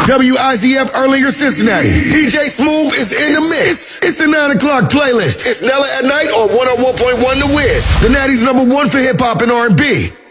WIZF Erlanger, Cincinnati. DJ Smooth is in the mix. It's the 9 o'clock playlist. It's Nella at Night on 101.1 The Wiz. The Natty's #1 for hip hop and R&B.